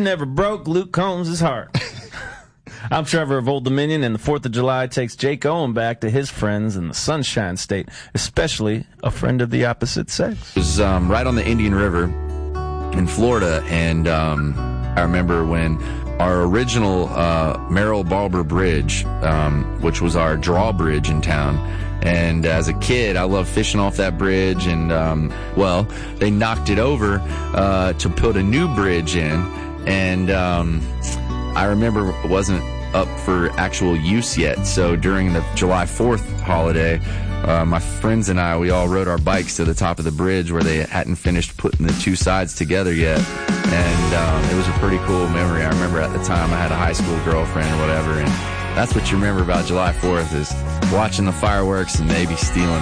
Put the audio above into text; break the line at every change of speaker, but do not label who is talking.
never broke Luke Combs' heart. I'm Trevor of Old Dominion, and the 4th of July takes Jake Owen back to his friends in the Sunshine State, especially a friend of the opposite sex.
It was right on the Indian River in Florida, and I remember when our original Merrill Barber Bridge, which was our drawbridge in town, and as a kid, I loved fishing off that bridge, and, well, they knocked it over to put a new bridge in, and I remember it wasn't up for actual use yet, so during the July 4th holiday, my friends and I, we all rode our bikes to the top of the bridge where they hadn't finished putting the two sides together yet, and it was a pretty cool memory. I remember at the time I had a high school girlfriend or whatever, and that's what you remember about July 4th is watching the fireworks and maybe stealing